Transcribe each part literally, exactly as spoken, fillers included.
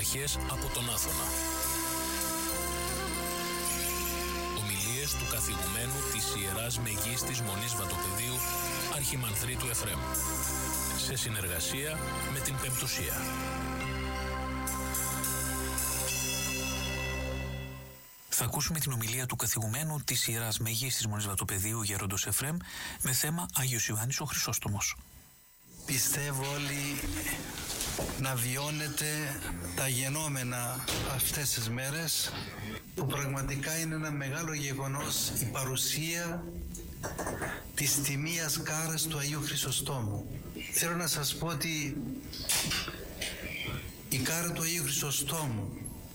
ταραχές από τον Άθωνα. Ομιλίες του καθηγουμένου της Ιεράς Μεγίστης Μονής Βατοπεδίου, Αρχιμανδρίτου Εφραίμ, σε συνεργασία με την Πεμπτουσία. Θα ακούσουμε την ομιλία του καθηγουμένου της Ιεράς Μεγίστης Μονής Βατοπεδίου, Γέροντος Εφραίμ, με θέμα Άγιος Ιωάννης ο Χρυσόστομος. Πιστεύω όλοι να βιώνετε τα γενόμενα αυτές τις μέρες, που πραγματικά είναι ένα μεγάλο γεγονός η παρουσία της τιμίας κάρας του Αγίου Χρυσοστόμου. Θέλω να σας πω ότι η κάρα του Αγίου Χρυσοστόμου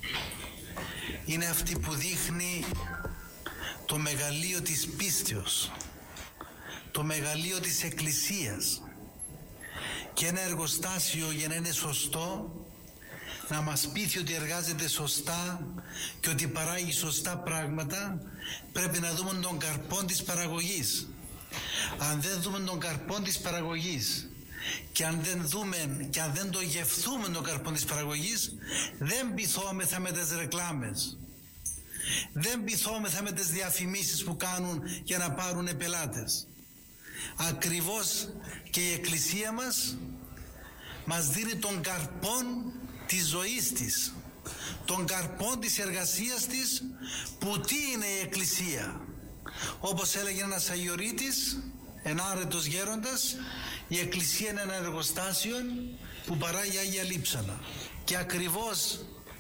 είναι αυτή που δείχνει το μεγαλείο της πίστεως, το μεγαλείο της Εκκλησίας, και ένα εργοστάσιο για να είναι σωστό, να μας πείθει ότι εργάζεται σωστά και ότι παράγει σωστά πράγματα, πρέπει να δούμε τον καρπό της παραγωγής. Αν δεν δούμε τον καρπό της παραγωγής και αν δεν δούμε και αν δεν το γευθούμε τον καρπό της παραγωγής, δεν πειθόμεθα με τις ρεκλάμες, δεν πειθόμεθα με τις διαφημίσεις που κάνουν για να πάρουν πελάτες. Ακριβώς και η Εκκλησία μας μας δίνει τον καρπόν της ζωής της, τον καρπόν της εργασίας της, που τι είναι η Εκκλησία? Όπως έλεγε ένας Αγιορείτης, ενάρετος γέροντας, η Εκκλησία είναι ένα εργοστάσιο που παράγει Άγια Λείψανα. Και ακριβώς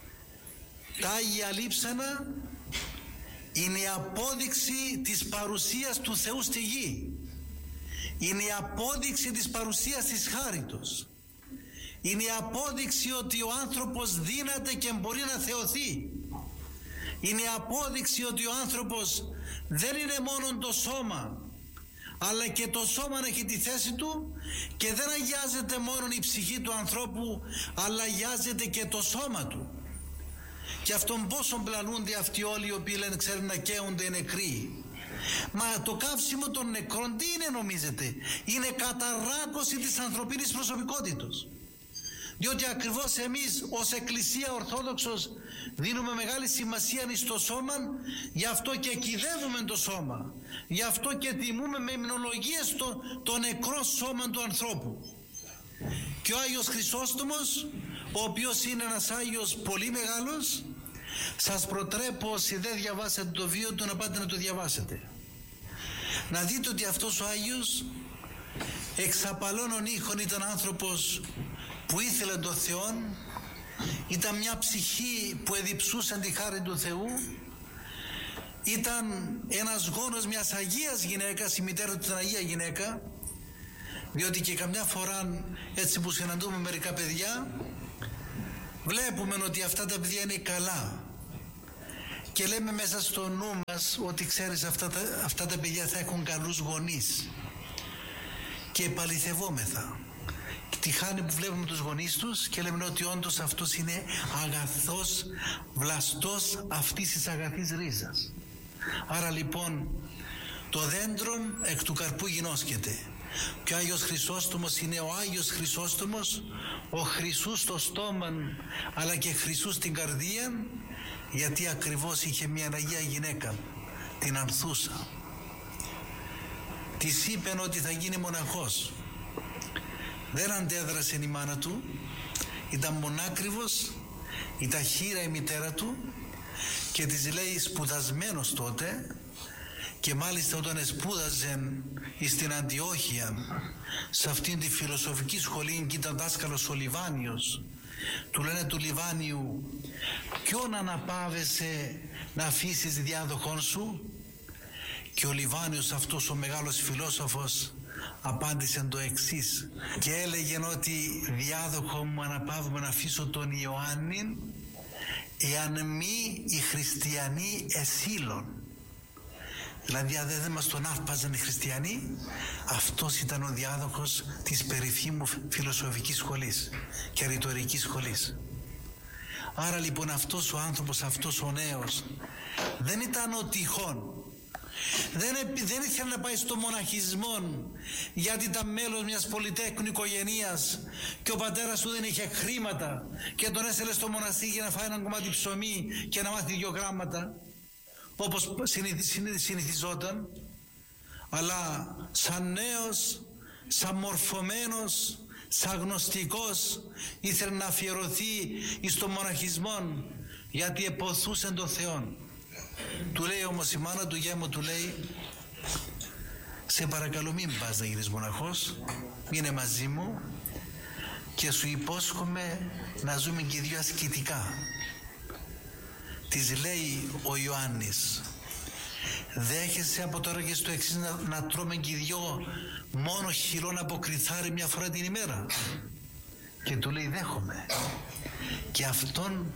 τα Άγια Λείψανα είναι η απόδειξη της παρουσίας του Θεού στη γη. Είναι η απόδειξη της παρουσίας της χάριτος. Είναι η απόδειξη ότι ο άνθρωπος δύναται και μπορεί να θεωθεί. Είναι η απόδειξη ότι ο άνθρωπος δεν είναι μόνο το σώμα, αλλά και το σώμα έχει τη θέση του, και δεν αγιάζεται μόνο η ψυχή του ανθρώπου, αλλά αγιάζεται και το σώμα του. Και αυτόν πόσο πλανούνται αυτοί όλοι οι οποίοι λένε ξέρουν να καίονται οι νεκροί. Μα το καύσιμο των νεκρών τι είναι, νομίζετε? Είναι καταράκωση της ανθρωπίνης προσωπικότητος. Διότι ακριβώς εμείς ως Εκκλησία Ορθόδοξος δίνουμε μεγάλη σημασία στο σώμα, γι' αυτό και κυδεύουμε το σώμα, γι' αυτό και τιμούμε με υμνολογίες το, το νεκρό σώμα του ανθρώπου. Και ο Άγιος Χρυσόστομος, ο οποίος είναι ένας Άγιος πολύ μεγάλος, σας προτρέπω, όσοι δεν διαβάσατε το βίο του, να πάτε να το διαβάσετε. Να δείτε ότι αυτός ο Άγιος εξ απαλώνων ήχων ήταν άνθρωπος που ήθελε τον Θεό, ήταν μια ψυχή που εδιψούσαν τη χάρη του Θεού, ήταν ένας γόνος μιας Αγίας γυναίκας, η μητέρα του ήταν Αγία γυναίκα, διότι και καμιά φορά έτσι που συναντούμε μερικά παιδιά, βλέπουμε ότι αυτά τα παιδιά είναι καλά και λέμε μέσα στο νου μας ότι ξέρεις αυτά τα, αυτά τα παιδιά θα έχουν καλούς γονείς, και επαληθευόμεθα τη χάνη που βλέπουμε τους γονείς τους και λέμε ότι όντως αυτός είναι αγαθός, βλαστός αυτής της αγαθής ρίζας. Άρα λοιπόν το δέντρο εκ του καρπού γινώσκεται. Και ο Άγιος Χρυσόστομος είναι ο Άγιος Χρυσόστομος, ο Χρυσούς στο στόμα αλλά και Χρυσούς στην καρδία, γιατί ακριβώς είχε μια Αγία γυναίκα, την Ανθούσα. Της είπεν ότι θα γίνει μοναχός. Δεν αντέδρασε η μάνα του, ήταν μονάκριβος, ήταν χήρα η μητέρα του, και της λέει σπουδασμένος τότε, και μάλιστα όταν σπούδαζε στην Αντιόχεια σε αυτήν τη φιλοσοφική σχολή και ήταν δάσκαλος ο Λιβάνιος, του λένε του Λιβάνιου ποιον αναπάβεσαι να αφήσεις διάδοχόν σου? Και ο Λιβάνιος, αυτός ο μεγάλος φιλόσοφος, απάντησε το εξής και έλεγε ότι διάδοχο μου αναπαύομαι να αφήσω τον Ιωάννη, εάν μη οι χριστιανοί εσύλων. Δηλαδή αν δεν μας τον άρπαζαν οι χριστιανοί, αυτός ήταν ο διάδοχος της περίφημου φιλοσοφικής σχολής και ρητορικής σχολής. Άρα λοιπόν αυτός ο άνθρωπος, αυτός ο νέος δεν ήταν ο τυχόν, Δεν, δεν ήθελε να πάει στο μοναχισμό γιατί ήταν μέλος μιας πολυτέχνου οικογενείας και ο πατέρας του δεν είχε χρήματα και τον έστελε στο μοναστήρι για να φάει ένα κομμάτι ψωμί και να μάθει δύο γράμματα όπως συνηθιζόταν, αλλά σαν νέος, σαν μορφωμένος, σαν γνωστικός ήθελε να αφιερωθεί στο μοναχισμό γιατί εποθούσε τον Θεό. Του λέει όμως η μάνα του, γέμο του λέει, σε παρακαλώ μην πας να γίνεις μοναχός, μείνε μαζί μου και σου υπόσχομαι να ζούμε και οι δύο ασκητικά. Της λέει ο Ιωάννης, δέχεσαι από τώρα και στο εξής να, να τρώμε και οι δυο μόνο χειρόν από κριθάρι μια φορά την ημέρα? Και του λέει δέχομαι. Και αυτόν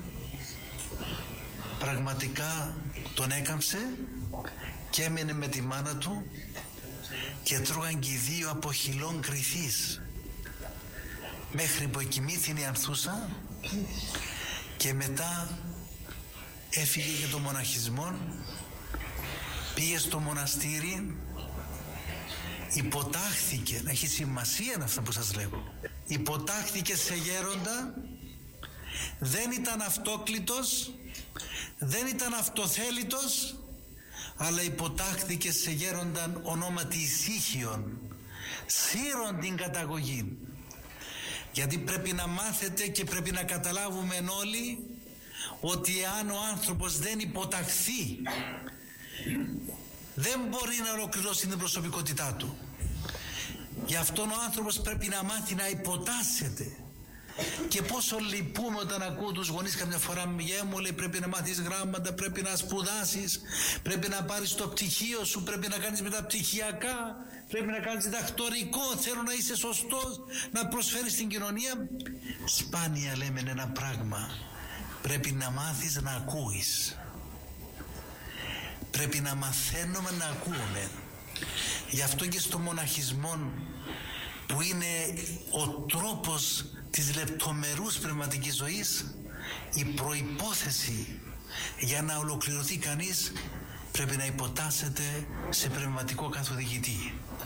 πραγματικά τον έκαμψε και έμεινε με τη μάνα του και τρώγαν και οι δύο από χυλών κρυθής μέχρι που εκοιμήθην η ανθούσα και μετά έφυγε για το μοναχισμό, πήγε στο μοναστήρι, υποτάχθηκε, να έχει σημασία αυτά που σας λέγω, υποτάχθηκε σε γέροντα, δεν ήταν αυτόκλητος, δεν ήταν αυτοθέλητος, αλλά υποτάχθηκε σε γέρονταν ονόματι Ησύχιον, σύρον την καταγωγή. Γιατί πρέπει να μάθετε και πρέπει να καταλάβουμε όλοι ότι αν ο άνθρωπος δεν υποταχθεί δεν μπορεί να ολοκληρώσει την προσωπικότητά του. Γι' αυτόν ο άνθρωπος πρέπει να μάθει να υποτάσσεται. Και πόσο λυπούμε όταν ακούω τους γονείς καμιά φορά, γε μου λέει πρέπει να μάθεις γράμματα, πρέπει να σπουδάσεις, πρέπει να πάρεις το πτυχίο σου, πρέπει να κάνεις μεταπτυχιακά, πρέπει να κάνεις διδακτορικό, θέλω να είσαι σωστός, να προσφέρεις στην κοινωνία. Σπάνια λέμε ένα πράγμα, πρέπει να μάθεις να ακούεις. Πρέπει να μαθαίνουμε να ακούμε. Γι' αυτό και στο μοναχισμό, που είναι ο τρόπος της λεπτομερούς πνευματικής ζωής, η προϋπόθεση για να ολοκληρωθεί κανείς πρέπει να υποτάσσεται σε πνευματικό καθοδηγητή.